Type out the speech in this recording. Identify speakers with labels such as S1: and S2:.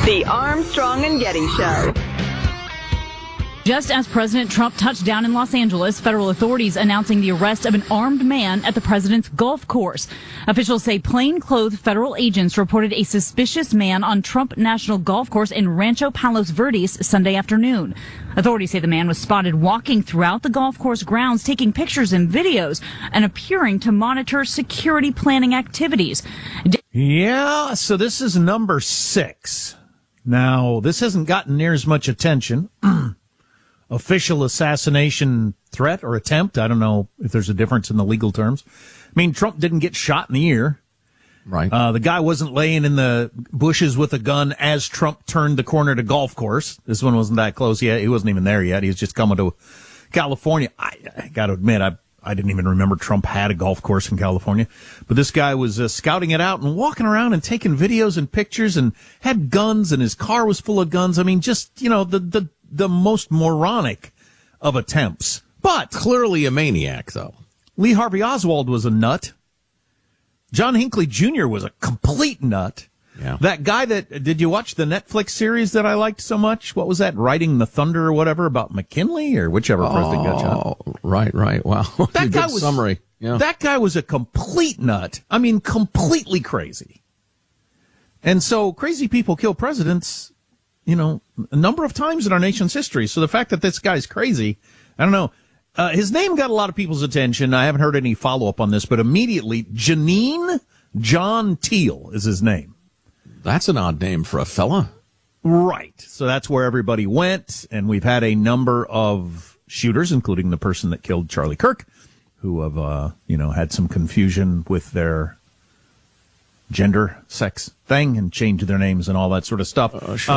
S1: The Armstrong and Getty Show.
S2: Just as President Trump touched down in Los Angeles, federal authorities announcing the arrest of an armed man at the president's golf course. Officials say plainclothes federal agents reported a suspicious man on Trump National Golf Course in Rancho Palos Verdes Sunday afternoon. Authorities say the man was spotted walking throughout the golf course grounds, taking pictures and videos, and appearing to monitor security planning activities.
S3: Yeah, so this is number 6. Now, this hasn't gotten near as much attention. Official assassination threat or attempt. I don't know if there's a difference in the legal terms. I mean, Trump didn't get shot in the ear.
S4: Right.
S3: The guy wasn't laying in the bushes with a gun as Trump turned the corner to golf course. This one wasn't that close yet. He wasn't even there yet. He was just coming to California. I got to admit, I didn't even remember Trump had a golf course in California. But this guy was scouting it out and walking around and taking videos and pictures and had guns, and his car was full of guns. I mean, just, you know, the most moronic of attempts. But
S4: clearly a maniac, though.
S3: Lee Harvey Oswald was a nut. John Hinckley Jr. was a complete nut.
S4: Yeah.
S3: That guy did you watch the Netflix series that I liked so much? What was that? Riding the Thunder or whatever, about McKinley or whichever president got shot.
S4: Right. Wow.
S3: That guy was
S4: summary. Yeah.
S3: That guy was a complete nut. I mean, completely crazy. And so crazy people kill presidents, you know, a number of times in our nation's history. So the fact that this guy's crazy, I don't know. His name got a lot of people's attention. I haven't heard any follow-up on this, but immediately, Janine John Teal is his name.
S4: That's an odd name for a fella.
S3: Right. So that's where everybody went, and we've had a number of shooters, including the person that killed Charlie Kirk, who have, had some confusion with their gender, sex thing and changed their names and all that sort of stuff.
S4: Sure.